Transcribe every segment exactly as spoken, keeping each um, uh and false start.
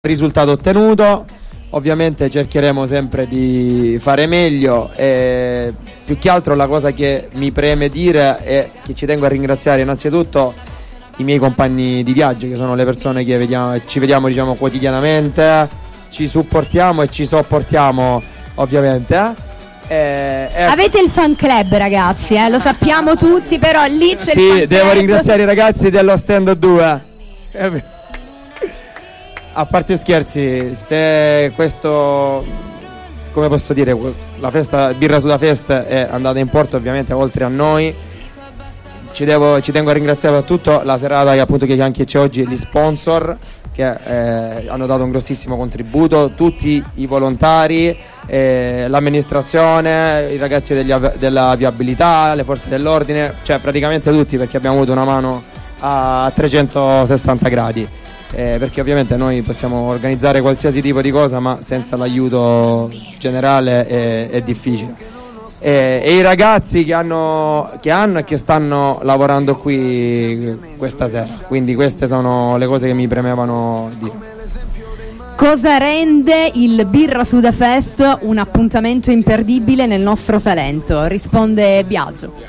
risultato ottenuto. Ovviamente cercheremo sempre di fare meglio e più che altro la cosa che mi preme dire è che ci tengo a ringraziare innanzitutto i miei compagni di viaggio, che sono le persone che vediamo, ci vediamo diciamo quotidianamente, ci supportiamo e ci sopportiamo ovviamente. Eh, eh. Avete il fan club, ragazzi, eh? Lo sappiamo tutti, però lì c'è sì, il fan club. Devo ringraziare i ragazzi dello stand due. A parte scherzi, se questo, come posso dire, la festa Birra Suda Fest è andata in porto ovviamente oltre a noi, ci, devo, ci tengo a ringraziare soprattutto la serata che appunto che anche c'è oggi, gli sponsor che eh, hanno dato un grossissimo contributo, tutti i volontari, eh, l'amministrazione, i ragazzi degli, della viabilità, le forze dell'ordine, cioè praticamente tutti, perché abbiamo avuto una mano a trecentosessanta gradi. Eh, perché ovviamente noi possiamo organizzare qualsiasi tipo di cosa, ma senza l'aiuto generale è, è difficile. Eh, e i ragazzi che hanno, che hanno e che stanno lavorando qui questa sera, quindi queste sono le cose che mi premevano dire. Cosa rende il Birra Suda Fest un appuntamento imperdibile nel nostro Salento? Risponde Biagio.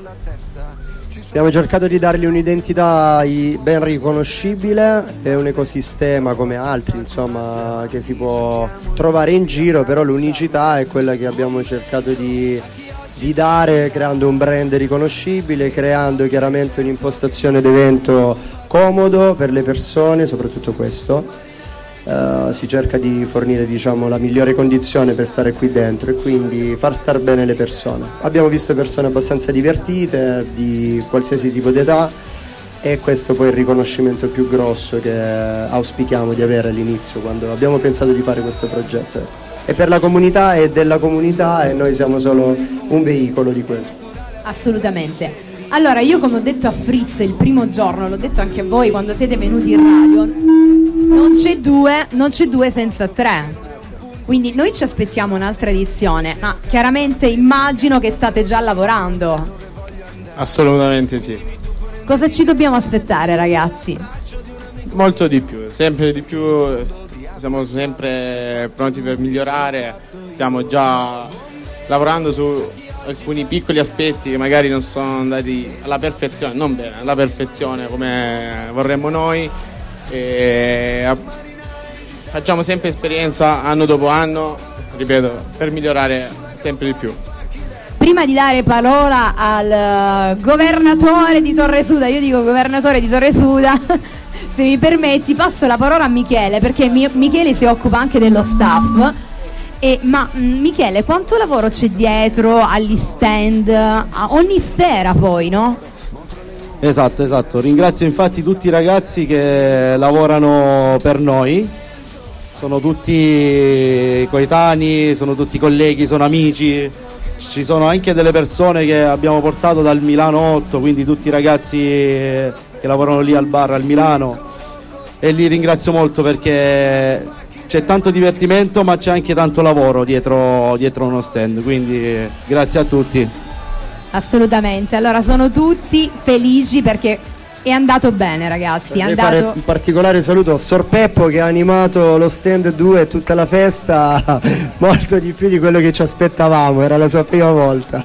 Abbiamo cercato di dargli un'identità ben riconoscibile e un ecosistema come altri, insomma, che si può trovare in giro, però l'unicità è quella che abbiamo cercato di, di dare, creando un brand riconoscibile, creando chiaramente un'impostazione d'evento comodo per le persone, soprattutto questo. Uh, si cerca di fornire diciamo la migliore condizione per stare qui dentro e quindi far star bene le persone. Abbiamo visto persone abbastanza divertite di qualsiasi tipo d'età e questo poi è il riconoscimento più grosso che auspichiamo di avere all'inizio quando abbiamo pensato di fare questo progetto. È per la comunità e della comunità e noi siamo solo un veicolo di questo. Assolutamente. Allora, io come ho detto a Fritz il primo giorno, l'ho detto anche a voi quando siete venuti in radio, non c'è due, non c'è due senza tre. Quindi noi ci aspettiamo un'altra edizione, ma chiaramente immagino che state già lavorando. Assolutamente sì. Cosa ci dobbiamo aspettare, ragazzi? Molto di più, sempre di più, siamo sempre pronti per migliorare, stiamo già lavorando su alcuni piccoli aspetti che magari non sono andati alla perfezione, non bene, alla perfezione come vorremmo noi, e facciamo sempre esperienza anno dopo anno, ripeto, per migliorare sempre di più. Prima di dare parola al governatore di Torresuda, io dico governatore di Torresuda, se mi permetti passo la parola a Michele, perché Michele si occupa anche dello staff. E, ma Michele, quanto lavoro c'è dietro agli stand a ogni sera poi, no? Esatto, esatto. Ringrazio infatti tutti i ragazzi che lavorano per noi. Sono tutti coetanei, sono tutti colleghi, sono amici. Ci sono anche delle persone che abbiamo portato dal Milano otto, quindi tutti i ragazzi che lavorano lì al bar al Milano. E li ringrazio molto perché c'è tanto divertimento, ma c'è anche tanto lavoro dietro, dietro uno stand, quindi grazie a tutti. Assolutamente, allora sono tutti felici perché è andato bene, ragazzi. È andato... fare un particolare saluto a Sor Peppo che ha animato lo stand due e tutta la festa molto di più di quello che ci aspettavamo, era la sua prima volta.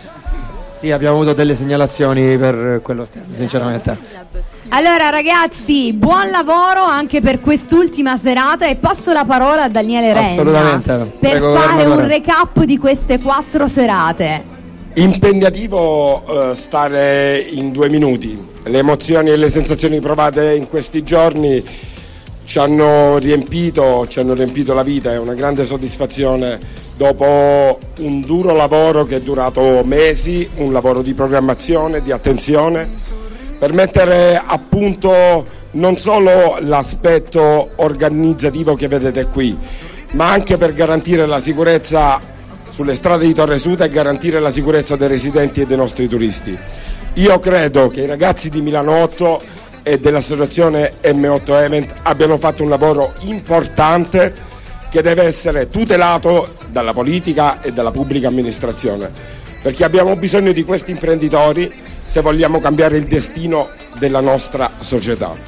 Sì, abbiamo avuto delle segnalazioni per quello stand, sinceramente. Allora ragazzi, buon lavoro anche per quest'ultima serata e passo la parola a Daniele Renna. Assolutamente. Per Prego, fare un recap di queste quattro serate. Impegnativo eh, stare in due minuti. Le emozioni e le sensazioni provate in questi giorni ci hanno riempito, ci hanno riempito la vita, è una grande soddisfazione dopo un duro lavoro che è durato mesi, un lavoro di programmazione, di attenzione, per mettere a punto non solo l'aspetto organizzativo che vedete qui, ma anche per garantire la sicurezza sulle strade di Torresuda e garantire la sicurezza dei residenti e dei nostri turisti. Io credo che i ragazzi di Milano otto e dell'associazione M otto Event abbiano fatto un lavoro importante che deve essere tutelato dalla politica e dalla pubblica amministrazione, perché abbiamo bisogno di questi imprenditori se vogliamo cambiare il destino della nostra società.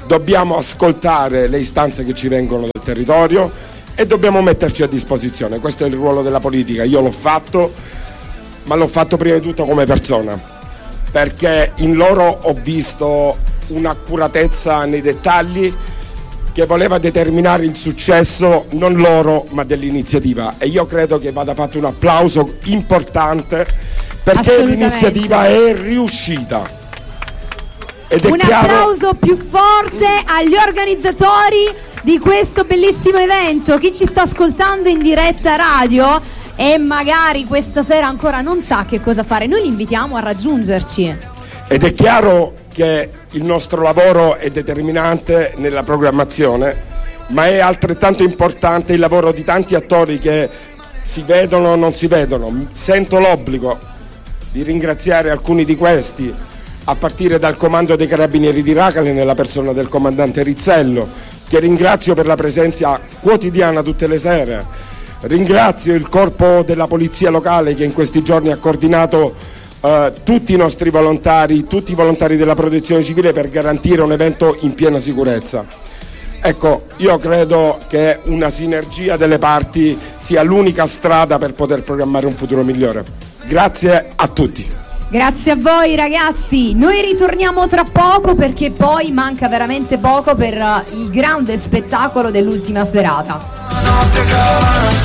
dobbiamo ascoltare le istanze che ci vengono dal territorio e dobbiamo metterci a disposizione. Questo è il ruolo della politica. Io l'ho fatto, ma l'ho fatto prima di tutto come persona, perché in loro ho visto un'accuratezza nei dettagli che voleva determinare il successo non loro ma dell'iniziativa, e io credo che vada fatto un applauso importante perché l'iniziativa è riuscita. Ed è un chiaro... applauso più forte agli organizzatori di questo bellissimo evento. Chi ci sta ascoltando in diretta radio e magari questa sera ancora non sa che cosa fare, noi li invitiamo a raggiungerci. Ed è chiaro che il nostro lavoro è determinante nella programmazione, ma è altrettanto importante il lavoro di tanti attori che si vedono o non si vedono. Sento l'obbligo di ringraziare alcuni di questi, a partire dal comando dei Carabinieri di Racale nella persona del comandante Rizzello, che ringrazio per la presenza quotidiana tutte le sere. Ringrazio il corpo della polizia locale che in questi giorni ha coordinato Uh, tutti i nostri volontari, tutti i volontari della protezione civile per garantire un evento in piena sicurezza. Ecco, io credo che una sinergia delle parti sia l'unica strada per poter programmare un futuro migliore. Grazie a tutti. Grazie a voi ragazzi, noi ritorniamo tra poco perché poi manca veramente poco per uh, il grande spettacolo dell'ultima serata.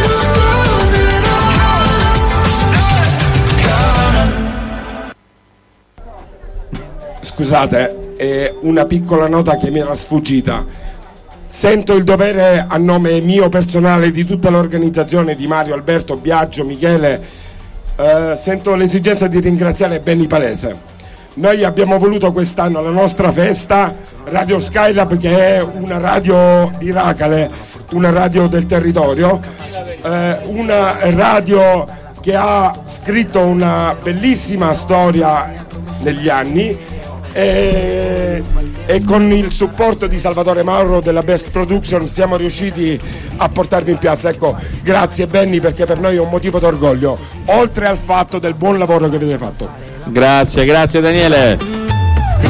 Scusate, è una piccola nota che mi era sfuggita. Sento il dovere a nome mio personale, di tutta l'organizzazione, di Mario, Alberto, Biagio, Michele, eh, sento l'esigenza di ringraziare Benny Palese. Noi abbiamo voluto quest'anno la nostra festa Radio Skylab, che è una radio di Racale, una radio del territorio, eh, una radio che ha scritto una bellissima storia negli anni. E, e con il supporto di Salvatore Mauro della Best Production siamo riusciti a portarvi in piazza. Ecco, grazie Benny, perché per noi è un motivo d'orgoglio, oltre al fatto del buon lavoro che avete fatto. Grazie, grazie Daniele.